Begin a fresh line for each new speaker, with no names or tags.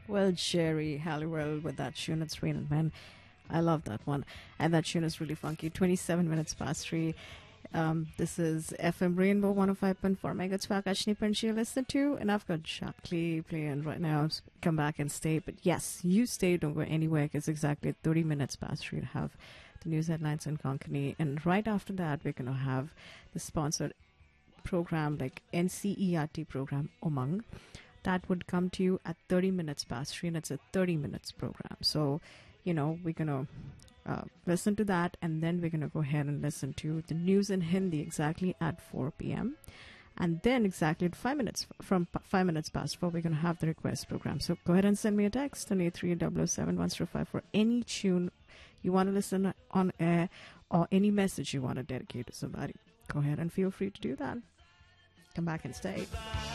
Well, Jerry Halliwell with that tune, It's Raining Men. I love that one. And that tune is really funky. 27 minutes past 3. This is FM Rainbow 105.4 megahertz. Vakashni Panchi listen to. And I've got Shakli playing right now. Come back and stay. But yes, you stay. Don't go anywhere because exactly 30 minutes past 3 to have the news headlines in Konkani. And right after that, we're going to have the sponsored program like NCERT program Umang. That would come to you at 30 minutes past 3, and it's a 30 minutes program. So, we're going to listen to that, and then we're going to go ahead and listen to the news in Hindi exactly at 4 p.m. And then exactly at 5 minutes, from 5 minutes past 4, we're going to have the request program. So go ahead and send me a text on 83007-105 for any tune you want to listen on air or any message you want to dedicate to somebody. Go ahead and feel free to do that. Come back and stay.